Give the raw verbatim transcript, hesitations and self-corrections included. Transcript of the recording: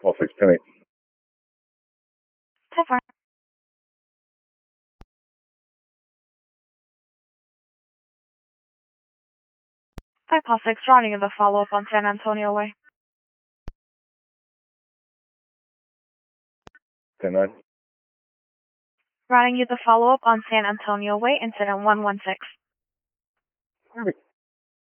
Call six ten eight. ten four. Hi, Paul six, routing you the follow-up on San Antonio Way. ten nine. Routing you the follow-up on San Antonio Way, incident one one six. Perfect.